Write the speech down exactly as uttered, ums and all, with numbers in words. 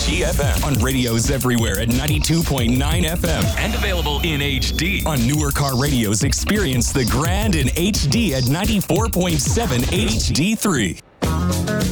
G F M. On radios everywhere at ninety-two point nine F M. And available in H D. On newer car radios, experience the grand in H D at ninety-four point seven H D three.